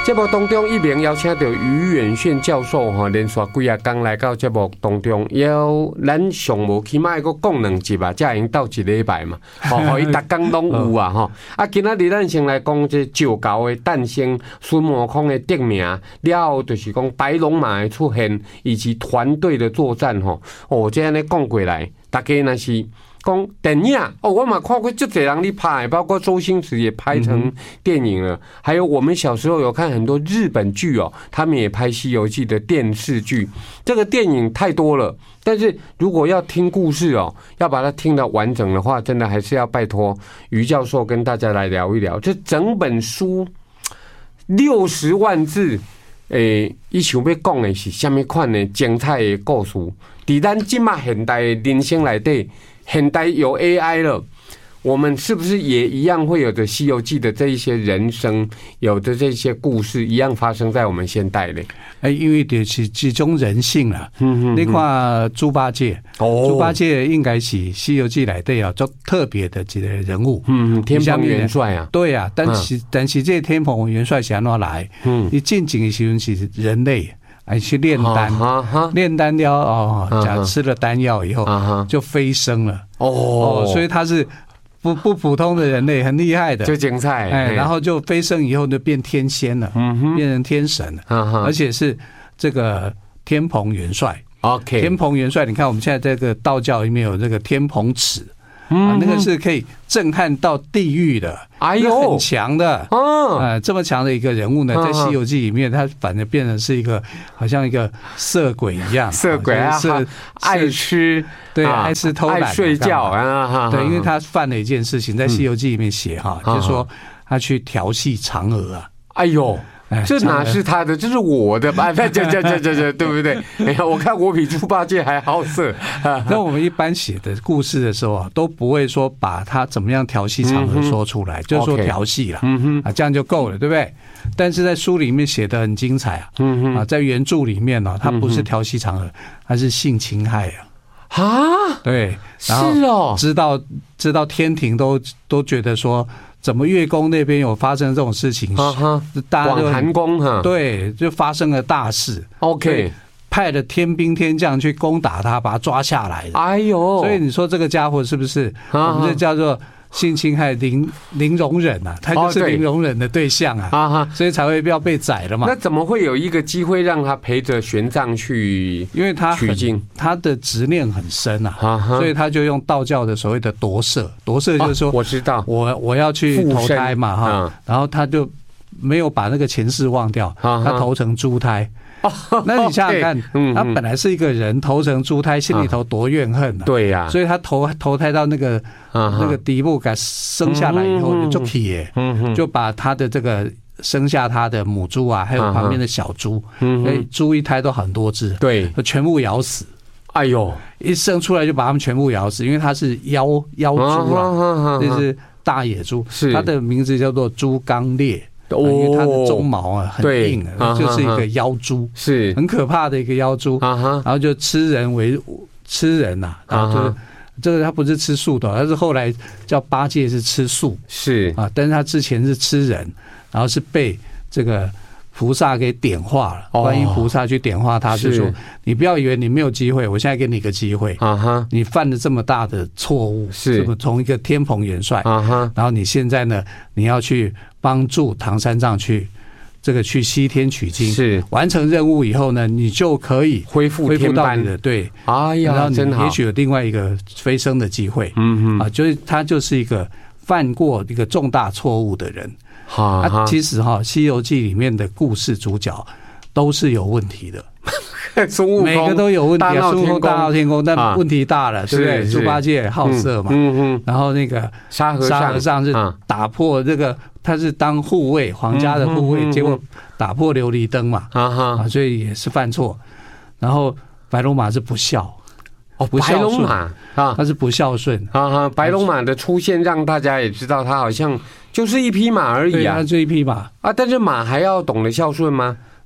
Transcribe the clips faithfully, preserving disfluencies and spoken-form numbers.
节目当中，一鸣邀请到于远炫教授哈，连续几啊天来到节目当中，要咱上无起码个讲两集吧，才会到一礼拜嘛，吼，互伊逐天拢有啊吼。啊，今仔日咱先来讲这石猴的诞生、孙悟空的得名，了后就是讲白龙马的出现，以及团队的作战吼。哦，这样咧讲过来，大家若是。讲电影哦，我嘛看过，就这人你拍，包括周星驰也拍成电影了。还有我们小时候有看很多日本剧哦，他们也拍《西游记》的电视剧。这个电影太多了，但是如果要听故事哦，要把它听得完整的话，真的还是要拜托于教授跟大家来聊一聊。这整本书六十万字。诶，伊想要讲的是什么款的精彩的故事？伫咱今嘛现代的人生内底，现代有 A I 了，我们是不是也一样会有着《西游记》的这一些人生，有的这些故事一样发生在我们现代呢？ 哎，因为就是这种人性啦。嗯嗯。你看猪八戒，哦，猪八戒应该是《西游记》内底啊，做特别的一个人物。嗯，天蓬元帅啊。对啊，但是、嗯、但是这个天蓬元帅是安怎来？嗯，伊进前的时候是人类。还去炼丹，炼丹了哦，假吃了丹药以后就飞升了哦，所以他是不不普通的人类，很厉害的， 就精彩哎，然后就飞升以后就变天仙了，嗯，变成天神了，而且是这个天蓬元帅 ，OK， 天蓬元帅，你看我们现在这个道教里面有这个天蓬尺。啊，那个是可以震撼到地狱的，哎呦，很强的，哦，呃，这么强的一个人物呢，在《西游记》里面，他反而变成是一个好像一个色鬼一样， 色鬼啊，色爱吃， 对，爱吃偷懒， 爱睡觉啊， 对，因为他犯了一件事情，在《西游记》里面写哈，就是说他去调戏嫦娥啊， 哎呦。这哪是他的，这是我的吧？这这这这这，对不对？哎呀，我看我比猪八戒还好色。 那我们一般写的故事的时候啊，都不会说把他怎么样调戏嫦娥说出来，就说调戏了，啊，这样就够了，对不对？但是在书里面写的很精彩啊，啊，在原著里面呢，他不是调戏嫦娥，他是性侵害啊。啊，对，然后是哦，知道知道天庭都都觉得说。怎么月宫那边有发生这种事情？ 大家广寒宫哈， 对，就发生了大事。 OK， 派了天兵天将去攻打他，把他抓下来的。 哎呦， 所以你说这个家伙是不是？我们这叫做性侵害零零容忍啊，他就是零容忍的对象啊，所以才会要被宰了嘛。 那怎么会有一个机会让他陪着玄奘去？ 因为他取经， 他的执念很深啊，所以他就用道教的所谓的夺舍，夺舍就是说， 我知道，我我要去投胎嘛哈，然后他就没有把那个前世忘掉，他投成猪胎。那你想想看，他本来是一个人投成猪胎，心里头多怨恨啊！ 对呀， 所以他投投胎到那个那个地步，给生下来以后就气耶，就把他的这个生下他的母猪啊，还有旁边的小猪，哎，猪一胎都很多只， 对， 全部咬死。 哎呦， 一生出来就把他们全部咬死，因为它是妖妖猪啊，这是大野猪，它的名字叫做猪刚鬣。因为它的鬃毛啊很硬，就是一个妖猪，是很可怕的一个妖猪。然后就吃人为吃人呐，然后就这个他不是吃素的，他是后来叫八戒是吃素，是啊，但是他之前是吃人，然后是被这个菩萨给点化了，观音菩萨去点化他，就说你不要以为你没有机会，我现在给你一个机会，你犯了这么大的错误，是从一个天蓬元帅，然后你现在呢，你要去帮助唐三藏去这个去西天取经，是完成任务以后呢，你就可以恢复天班的，对， 哎呀， 然后你也许有另外一个飞升的机会，嗯嗯，啊，就是他就是一个犯过一个重大错误的人。啊，其实哈，《西游记》里面的故事主角都是有问题的，每个都有问题啊。孙悟空大闹天宫，但问题大了，对不对？猪八戒好色嘛，嗯嗯，然后那个沙和沙和尚是打破这个，他是当护卫，皇家的护卫，结果打破琉璃灯嘛，啊，所以也是犯错。然后白龙马是不孝。 哦，白龙马啊，他是不孝顺啊哈。白龙马的出现让大家也知道，他好像就是一匹马而已啊， 就一匹马啊。但是马还要懂得孝顺吗？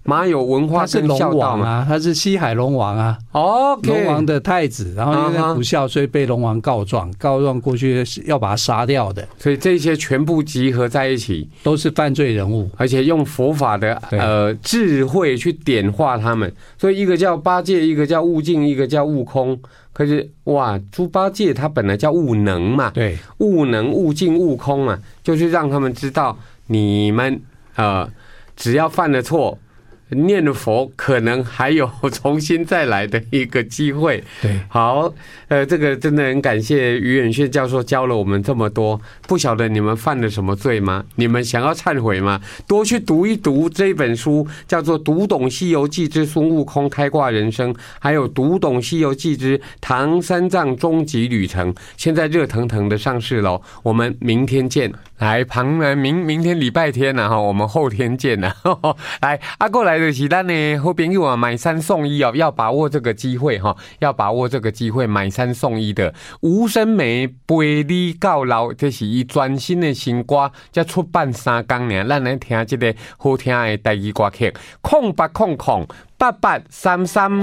马有文化跟孝道嘛， 他是西海龙王啊， 哦， 龙王的太子，然后因为不孝，所以被龙王告状，告状过去要把他杀掉的， 所以这些全部集合在一起， 都是犯罪人物， 而且用佛法的呃智慧去点化他们，所以一个叫八戒，一个叫悟净，一个叫悟空。可是哇，猪八戒他本来叫悟能嘛， 对， 悟能、悟净、悟空嘛，就是让他们知道你们呃只要犯了错。念了佛，可能还有重新再来的一个机会。 对， 好，呃，这个真的很感谢于远炫教授教了我们这么多。不晓得你们犯了什么罪吗？你们想要忏悔吗？多去读一读这本书，叫做《读懂西游记之孙悟空开挂人生》，还有《读懂西游记之唐三藏终极旅程》，现在热腾腾的上市了。我们明天见。来，旁人明明天礼拜天啊，我们后天见啊。来，啊过来的是咱的好朋友啊，买三送一哦，要把握这个机会哈，要把握这个机会买三送一的吴生梅陪你到老，这是伊全新的新歌，才出版三天呢，咱来听这个好听的台语歌曲，空八空空八八三三。